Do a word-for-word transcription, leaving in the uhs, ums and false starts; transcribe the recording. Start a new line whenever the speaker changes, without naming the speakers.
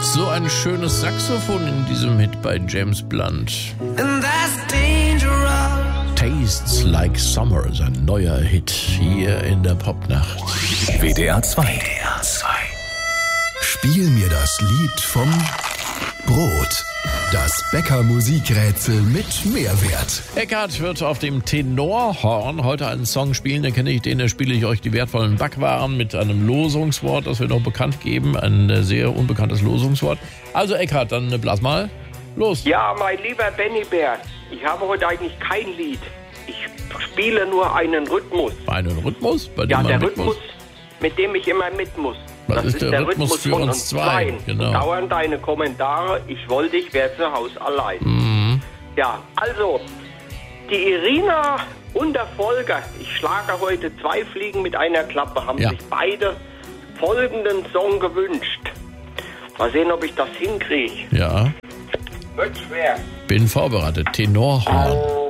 So ein schönes Saxophon in diesem Hit bei James Blunt.
And that's dangerous.
Tastes Like Summer, sein neuer Hit hier in der Popnacht.
W D R zwei. W D R zwei. Spiel mir das Lied vom Brot. Das Bäcker-Musikrätsel mit Mehrwert.
Eckhard wird auf dem Tenorhorn heute einen Song spielen, den kenne ich, den spiele ich euch die wertvollen Backwaren mit einem Losungswort, das wir noch bekannt geben, ein sehr unbekanntes Losungswort. Also Eckhard, dann blas mal los.
Ja, mein lieber Benny Bär, ich habe heute eigentlich kein Lied. Ich spiele nur einen Rhythmus.
Einen Rhythmus? Bei dem
ja,
man
der
mit
Rhythmus,
muss?
mit dem ich immer mit muss.
Was
das
ist,
ist
der,
der
Rhythmus,
Rhythmus
für
von
uns
uns
zwei?
zwei.
Genau.
Dauern deine Kommentare, ich wollte, ich wäre zu Hause allein.
Mhm.
Ja, also, die Irina und der Volker, ich schlage heute zwei Fliegen mit einer Klappe, haben
Ja.
sich beide folgenden Song gewünscht. Mal sehen, ob ich das hinkriege.
Ja,
Wird schwer.
bin vorbereitet. Tenorhorn.